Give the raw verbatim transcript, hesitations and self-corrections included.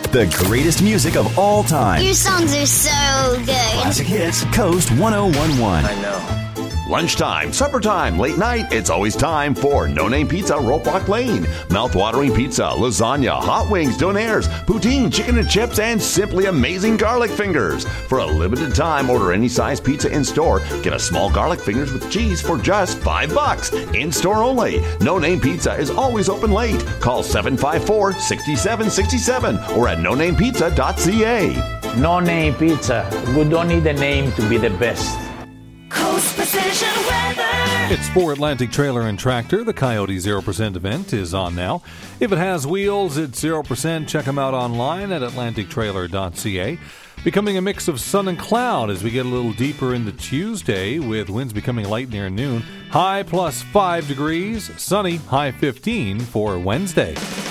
The greatest music of all time. Your songs are so good. Classic hits, Coast one oh one one. I know. Lunchtime, supper time, late night, it's always time for No Name Pizza, Ropewalk Lane. Mouth-watering pizza, lasagna, hot wings, donaires, poutine, chicken and chips, and simply amazing garlic fingers. For a limited time, order any size pizza in-store. Get a small garlic fingers with cheese for just five bucks. In-store only. No Name Pizza is always open late. Call seven five four, six seven six seven or at no name pizza dot c a. No Name Pizza. We don't need a name to be the best. Coast Precision Weather. It's for Atlantic Trailer and Tractor. The Coyote zero percent event is on now. If it has wheels, it's zero percent. Check them out online at atlantic trailer dot c a. Becoming a mix of sun and cloud as we get a little deeper into Tuesday, with winds becoming light near noon. High plus five degrees, sunny, high fifteen for Wednesday.